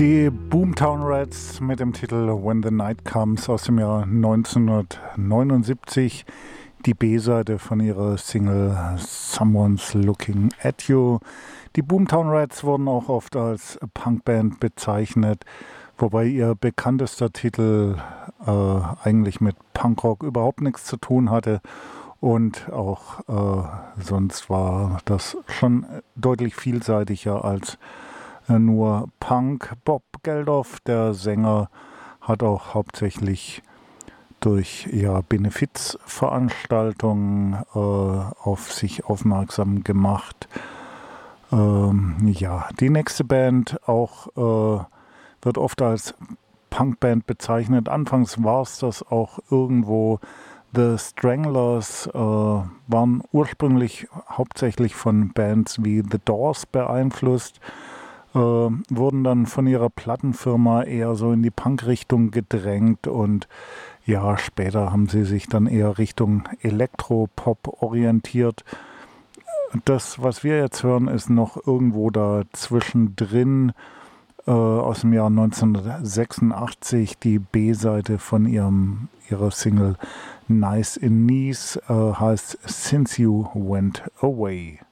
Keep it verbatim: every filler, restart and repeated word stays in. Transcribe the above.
Die Boomtown Rats mit dem Titel When the Night Comes aus dem Jahr neunzehnhundertneunundsiebzig, die B-Seite von ihrer Single Someone's Looking at You. Die Boomtown Rats wurden auch oft als Punkband bezeichnet, wobei ihr bekanntester Titel äh, eigentlich mit Punkrock überhaupt nichts zu tun hatte. Und auch äh, sonst war das schon deutlich vielseitiger als äh, nur Punk. Bob Geldof, der Sänger, hat auch hauptsächlich durch ja, Benefizveranstaltungen äh, auf sich aufmerksam gemacht. Ähm, ja, die nächste Band auch äh, wird oft als Punkband bezeichnet. Anfangs war es das auch irgendwo. The Stranglers äh, waren ursprünglich hauptsächlich von Bands wie The Doors beeinflusst, äh, wurden dann von ihrer Plattenfirma eher so in die Punk-Richtung gedrängt und ja, später haben sie sich dann eher Richtung Elektropop orientiert. Das, was wir jetzt hören, ist noch irgendwo da zwischendrin. Äh, aus dem Jahr neunzehnhundertsechsundachtzig, die B-Seite von ihrem, ihrer Single Nice in Knees, äh, heißt Since You Went Away.